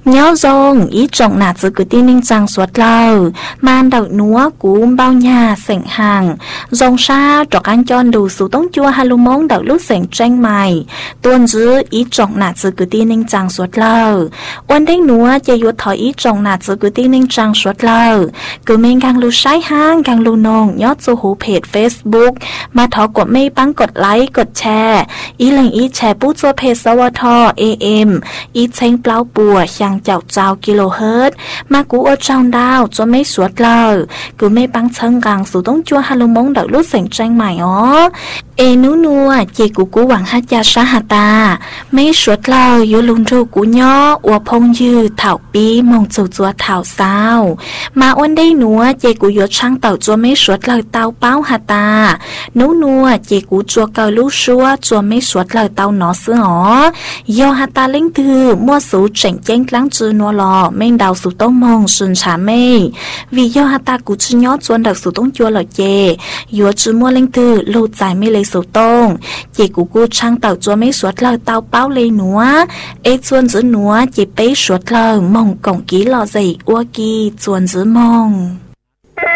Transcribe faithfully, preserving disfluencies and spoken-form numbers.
nhớ rong ý trọng nà giữ cứ tin ninh rằng suốt lâu man đậu núa cú bao nhà sảnh hàng rong xa trọc anh chọn đủ số tông chua hà lù mông đậu lúc sảnh tranh mày tuôn giữ ý trọng nà giữ cứ tin ninh rằng suốt lâu ôn đếch núa chê yuột thỏi ý trọng nà giữ cứ tin ninh rằng suốt lâu cứ mình càng lưu sái hang càng lưu nông nhớ cho hú page Facebook mà thỏ của mê băngกดไลค์กดแชร์อีแหล่งอีแชร์ปู้ตัวเพจสวท เอ เอ็ม อีเชงเปล่าปัวยังเจ้าเจ้ากิโลเฮิรตซ์มากูอดจองดาวจะไม่สวดเลยกูไม่ปังเชิงกังสู่ต้องจัวฮาโลมงดอกลูกเสียงแจ้งใหม่อ๋อเอนูนัวเจกูกูหวังฮัจยาชาหตาไม่สวดเลยอยู่ลุงรูกูย่ออวพงยืดเถาปีมองจูจัวเถาสาวมาอ้วนได้นัวเจกูยดช่างเต่าจัวไม่สวดเลยเต้าเป้าหตานูนัวเจกูจัวเกาลูกชัวจัวไม่สวดเลยเต้าหนอเสืออ๋อยอหตาเล่งถือมั่วสูเจ๋งเจ้งล้างจือนัวหล่อไม่ดาวสู่ต้องมองสุนชาไม่วิยอหตากูจืย่อจวนดักสู่ต้องจัวหล่อเจยัวจือมั่วเล่งถือลูใจไม่เลยสู่ต้องเจกูกูช่างเต่าจัวไม่สวดเลยเต้าเป้าเลยหนัวเอจวนจือหนัวเจไปสวดเลยมองกงกี้หล่อใจอ้วกีจวนจือมอง